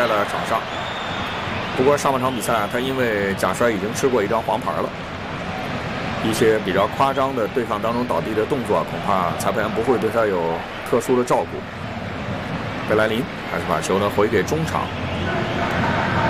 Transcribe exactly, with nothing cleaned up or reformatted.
在了场上。不过上半场比赛啊，他因为贾帅已经吃过一张黄牌了，一些比较夸张的对抗当中倒地的动作，恐怕裁判员不会对他有特殊的照顾。贝莱林还是把球呢回给中场。